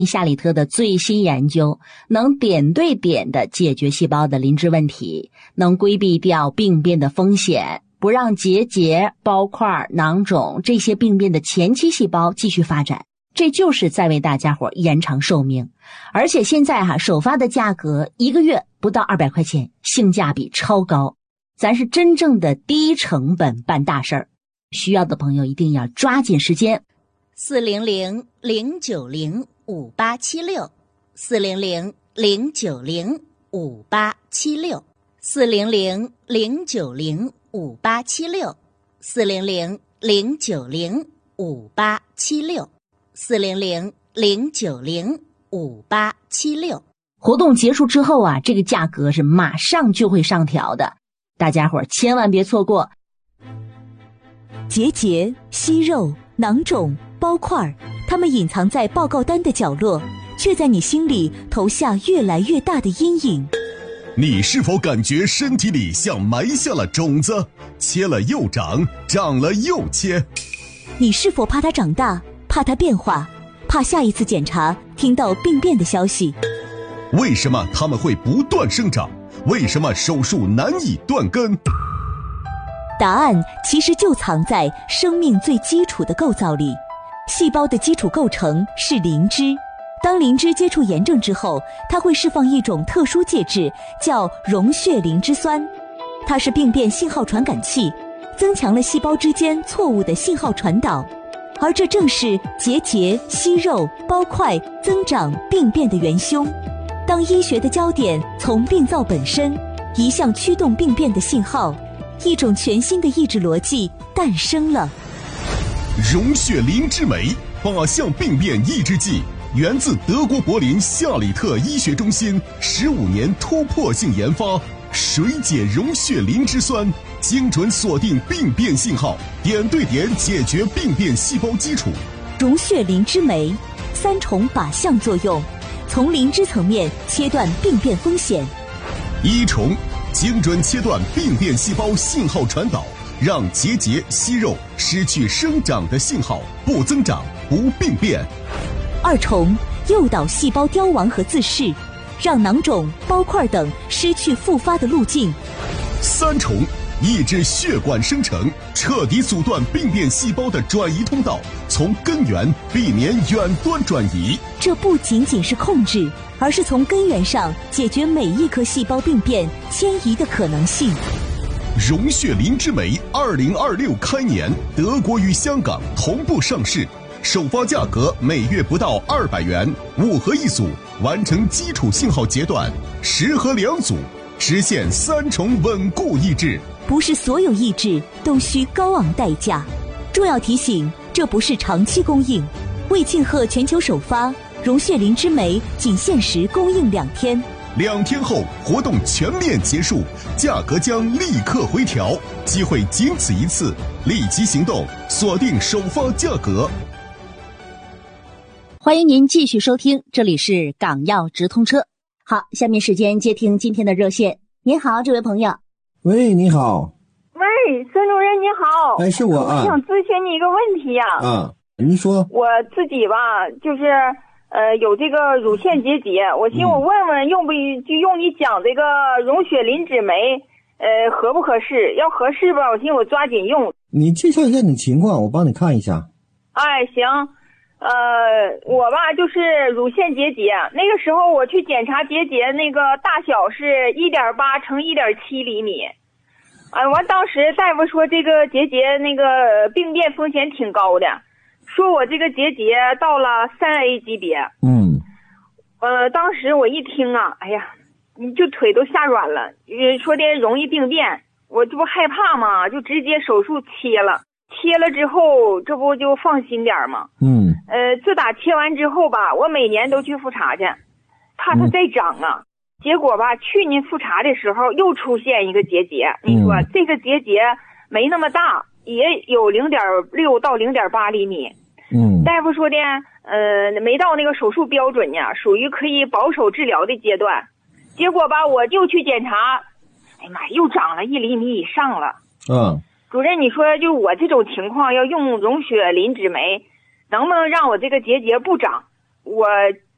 夏里特的最新研究能点对点地解决细胞的磷脂问题，能规避掉病变的风险，不让结节、包块、囊肿这些病变的前期细胞继续发展。这就是在为大家伙延长寿命。而且现在首发的价格1个月不到200块钱，性价比超高。咱是真正的低成本办大事儿，需要的朋友一定要抓紧时间。400-090-5876，400-090-5876，400-090-5876。活动结束之后这个价格是马上就会上调的，大家伙千万别错过。 结节、息肉、囊肿、包块，它们隐藏在报告单的角落，却在你心里投下越来越大的阴影。 你是否感觉身体里像埋下了种子，切了又长，长了又切？ 你是否怕它长大，怕它变化，怕下一次检查听到病变的消息？ 为什么它们会不断生长？为什么手术难以断根？ 答案其实就藏在生命最基础的构造里。细胞的基础构成是磷脂，当磷脂接触炎症之后，它会释放一种特殊介质，叫溶血磷脂酸。它是病变信号传感器，增强了细胞之间错误的信号传导，而这正是结节、息肉、包块增长病变的元凶。当医学的焦点从病灶本身移向驱动病变的信号，一种全新的抑制逻辑诞生了。 溶血磷脂酶靶向病变抑制剂，源自德国柏林夏里特医学中心15年突破性研发，水解溶血磷脂酸，精准锁定病变信号，点对点解决病变细胞基础。 溶血磷脂酶3重靶向作用，从磷脂层面切断病变风险。 1重，精准切断病变细胞信号传导，让结节、息肉失去生长的信号，不增长，不病变。 2重，诱导细胞凋亡和自噬，让囊肿、包块等失去复发的路径。 3重，抑制血管生成，彻底阻断病变细胞的转移通道，从根源避免远端转移。 这不仅仅是控制，而是从根源上解决每一颗细胞病变迁移的可能性。 溶血磷脂酶2026开年，德国与香港同步上市，首发价格每月不到200元，5盒1组，完成基础信号截断，10盒2组，实现3重稳固抑制。 不是所有抑制都需高昂代价。重要提醒，这不是长期供应。为庆贺全球首发，溶血磷脂酶仅限时供应2天。 2天后活动全面结束，价格将立刻回调，机会仅此一次，立即行动，锁定首发价格。 欢迎您继续收听，这里是港药直通车。好，下面时间接听今天的热线。您好，这位朋友。 喂，你好。 喂，孙主任你好。 哎，是我啊。 我想咨询你一个问题呀。 你说。 我自己吧，就是有这个乳腺结节，我寻思我问问用不就用你讲这个溶血磷脂酶，合不合适？要合适吧，我寻思我抓紧用。 你介绍一下你情况，我帮你看一下。 哎，行。我吧就是乳腺结节，那个时候我去检查结节，那个大小是1.8乘1.7厘米。完当时大夫说这个结节那个病变风险挺高的，说我这个结节到了3A 级别。当时我一听哎呀，你就腿都吓软了，说的容易病变，我这不害怕吗？就直接手术切了。切了之后，这不就放心点吗？自打切完之后吧，我每年都去复查去，怕它再长结果吧，去年复查的时候又出现一个结节。你说这个结节没那么大，也有0.6到0.8厘米。大夫说的，没到那个手术标准呢，属于可以保守治疗的阶段。结果吧，我就去检查，哎呀妈，又长了1厘米以上了。主任，你说就我这种情况要用溶血磷脂酶，能不能让我这个结节不长？我